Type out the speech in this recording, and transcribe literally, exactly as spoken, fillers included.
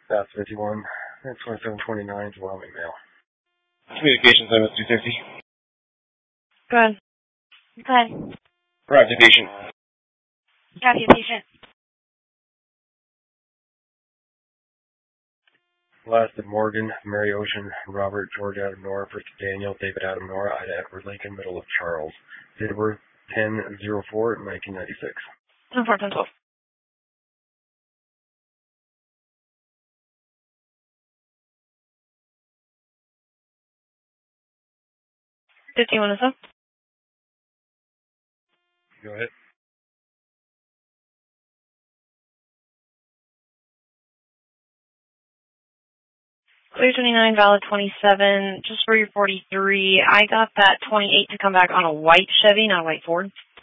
That's fifty-one. And twenty-seven twenty-nine to Wyoming Mail. Communications, M S two sixty. Go ahead. Go ahead. Arrived to patient. Copy, patient. Last of Morgan, Mary Ocean, Robert, George Adam Nora, first of Daniel, David Adam Nora, Ida Edward Lincoln, middle of Charles. Date of birth, ten oh four nineteen ninety-six. ten four ten twelve. fifty-one is up. Go ahead. Clear twenty-nine, valid twenty-seven. Just for your forty-three, I got that twenty-eight to come back on a white Chevy, not a white Ford.